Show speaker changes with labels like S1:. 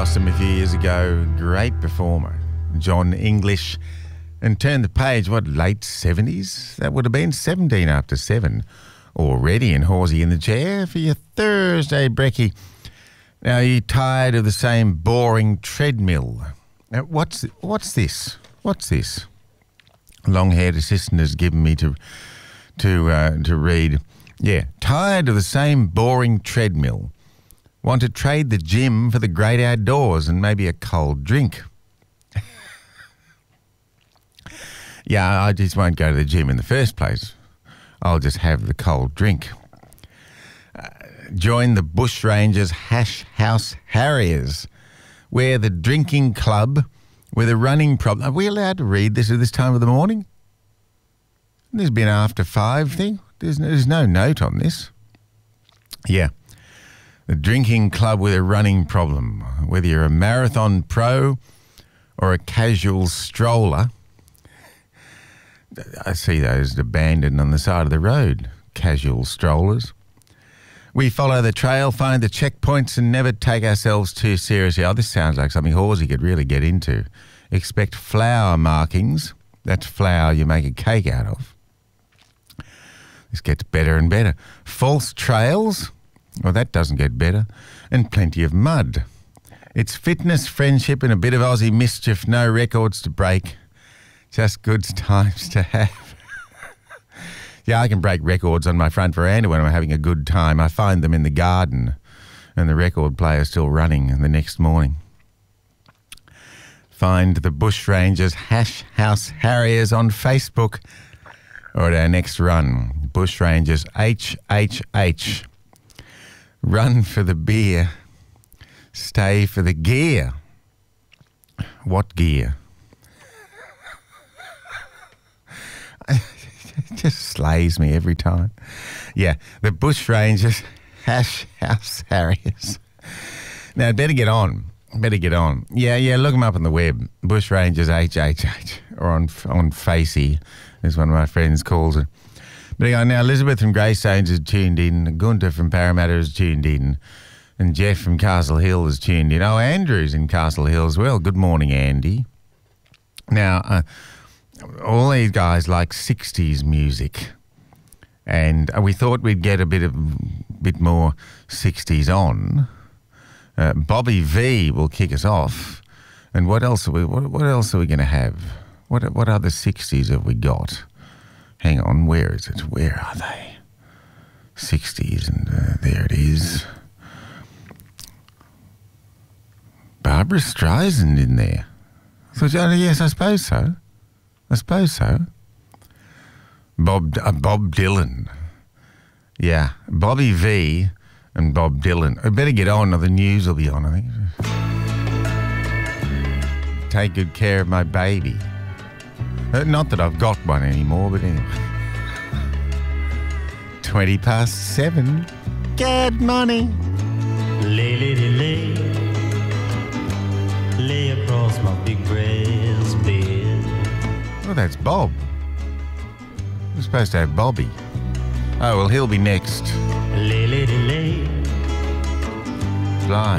S1: lost him a few years ago. Great performer, John English. And turned the page, late 70s? That would have been 17 after 7. Already in Horsey in the chair for your Thursday brekkie. Now, are you tired of the same boring treadmill? Now, what's this? What's this? Long-haired assistant has given me to read. Yeah, tired of the same boring treadmill. Want to trade the gym for the great outdoors and maybe a cold drink. Yeah, I just won't go to the gym in the first place. I'll just have the cold drink. Join the Bushrangers Hash House Harriers. We're the drinking club with a running problem. Are we allowed to read this at this time of the morning? There's been after 5 thing. There's no note on this. Yeah. The drinking club with a running problem. Whether you're a marathon pro or a casual stroller. I see those abandoned on the side of the road. Casual strollers. We follow the trail, find the checkpoints and never take ourselves too seriously. Oh, this sounds like something Horsey could really get into. Expect flour markings. That's flour you make a cake out of. This gets better and better. False trails. Well, that doesn't get better. And plenty of mud. It's fitness, friendship and a bit of Aussie mischief. No records to break. Just good times to have. Yeah, I can break records on my front veranda when I'm having a good time. I find them in the garden and the record player's still running the next morning. Find the Bushrangers Hash House Harriers on Facebook or at our next run. Bushrangers HHH. Run for the beer. Stay for the gear. What gear? It just slays me every time. Yeah, the Bushrangers Hash House Harriers. Now, better get on. Yeah, look them up on the web. Bushrangers HHH or on Facey, as one of my friends calls it. But anyway, now Elizabeth from Greystones is tuned in. Gunter from Parramatta is tuned in. And Jeff from Castle Hill is tuned in. Oh, Andrew's in Castle Hill as well. Good morning, Andy. Now, all these guys like 60s music, and we thought we'd get a bit more 60s on. Bobby V will kick us off, and what else are we going to have? What other 60s have we got? Hang on, where is it? Where are they? 60s, and there it is. Barbara Streisand in there. So, yes, I suppose so. Bob Dylan. Yeah, Bobby V and Bob Dylan. I better get on or the news will be on, I think. Take good care of my baby. Not that I've got one anymore, but anyway. 7:20. Good morning.
S2: Lay, lady, lay. Lay across my big brass bed.
S1: Oh, that's Bob. We're supposed to have Bobby. Oh, well, he'll be next.
S2: Lay, lady, lay.
S1: Fly.